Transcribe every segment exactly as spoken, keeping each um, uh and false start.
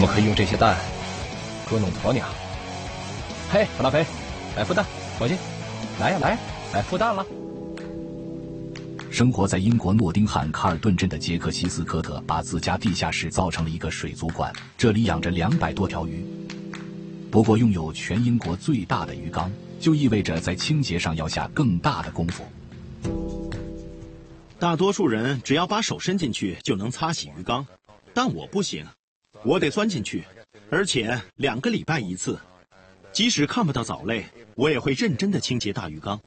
们可以用这些蛋捉弄鸵鸟。嘿，普拉菲，来孵蛋，伙计，来呀来，来孵蛋了。 生活在英国诺丁汉卡尔顿镇的杰克西斯科特把自家地下室造成了一个水族馆，这里养着两百多条鱼。不过拥有全英国最大的鱼缸，就意味着在清洁上要下更大的功夫。 大多数人只要把手伸进去就能擦洗鱼缸，但我不行，我得钻进去，而且两个礼拜一次。即使看不到藻类，我也会认真地清洁大鱼缸。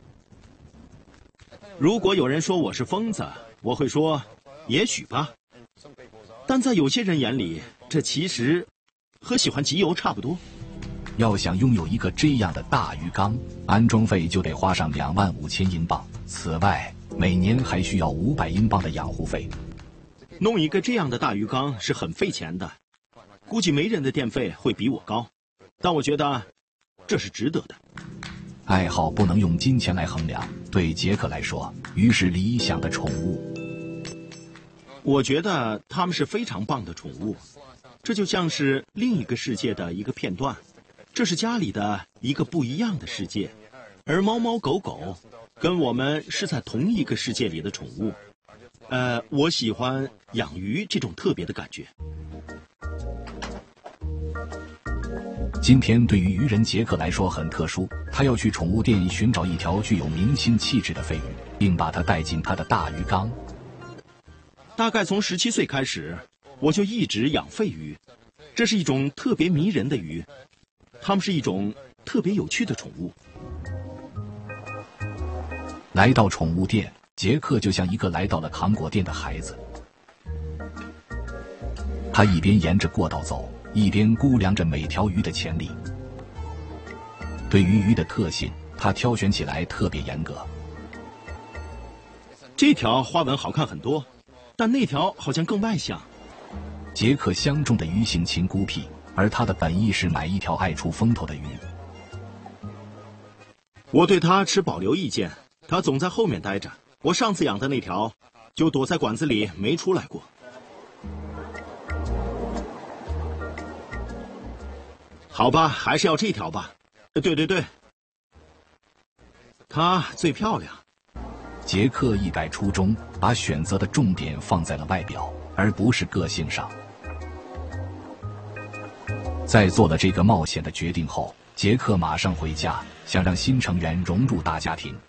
如果有人说我是疯子，我会说也许吧，但在有些人眼里，这其实和喜欢集邮差不多。 要想拥有一个这样的大鱼缸，安装费就得花上两万五千英镑，此外每年还需要五百英镑的养护费。 弄一个这样的大鱼缸是很费钱的，估计没人的电费会比我高，但我觉得这是值得的。 爱好不能用金钱来衡量，对杰克来说，鱼是理想的宠物。 我觉得它们是非常棒的宠物，这就像是另一个世界的一个片段，这是家里的一个不一样的世界，而猫猫狗狗跟我们是在同一个世界里的宠物。呃，我喜欢养鱼这种特别的感觉。 今天对于渔人杰克来说很特殊，他要去宠物店寻找一条具有明星气质的鲱鱼，并把它带进他的大鱼缸。 大概从十七岁开始，我就一直养鲱鱼，这是一种特别迷人的鱼，它们是一种特别有趣的宠物。 来到宠物店，杰克就像一个来到了糖果店的孩子。他一边沿着过道走，一边估量着每条鱼的潜力。对于鱼的特性，他挑选起来特别严格。 这条花纹好看很多，但那条好像更外向。 杰克相中的鱼性情孤僻，而他的本意是买一条爱出风头的鱼。 我对他持保留意见，他总在后面待着。我上次养的那条就躲在管子里没出来过。好吧，还是要这条吧。对对对，它最漂亮。 杰克一改初衷，把选择的重点放在了外表，而不是个性上。在做了这个冒险的决定后，杰克马上回家，想让新成员融入大家庭。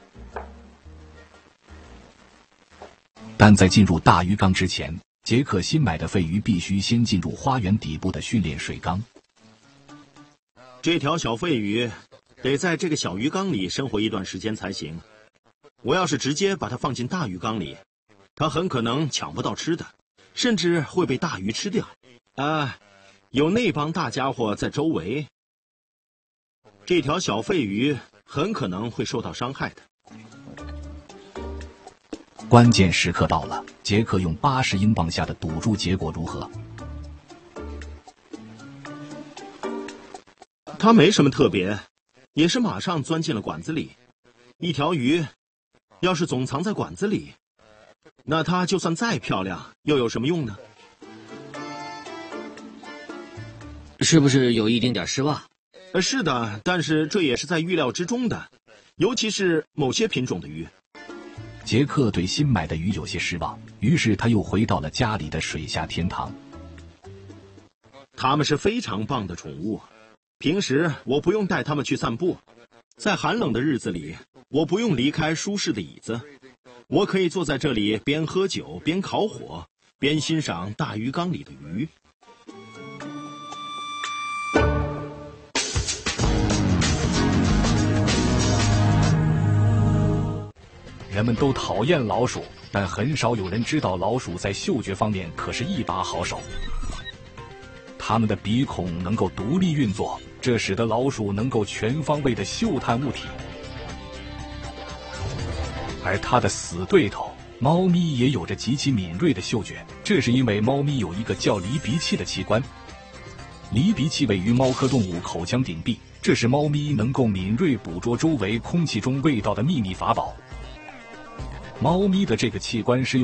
但在进入大鱼缸之前，杰克新买的鲱鱼必须先进入花园底部的训练水缸。 这条小鲱鱼得在这个小鱼缸里生活一段时间才行。我要是直接把它放进大鱼缸里，它很可能抢不到吃的，甚至会被大鱼吃掉。啊，有那帮大家伙在周围，这条小鲱鱼很可能会受到伤害的。 关键时刻到了，杰克用八十英镑下的赌注，结果如何？ 它没什么特别，也是马上钻进了管子里。一条鱼要是总藏在管子里，那它就算再漂亮又有什么用呢？ 是不是有一丁点失望？ 呃，是的，但是这也是在预料之中的，尤其是某些品种的鱼。 杰克对新买的鱼有些失望，于是他又回到了家里的水下天堂。 它们是非常棒的宠物，平时我不用带它们去散步，在寒冷的日子里，我不用离开舒适的椅子，我可以坐在这里边喝酒边烤火，边欣赏大鱼缸里的鱼。 人们都讨厌老鼠，但很少有人知道老鼠在嗅觉方面可是一把好手。它们的鼻孔能够独立运作，这使得老鼠能够全方位地嗅探物体。而它的死对头猫咪也有着极其敏锐的嗅觉，这是因为猫咪有一个叫离鼻器的器官。离鼻器位于猫科动物口腔顶壁，这是猫咪能够敏锐捕捉周围空气中味道的秘密法宝。猫咪的这个器官是用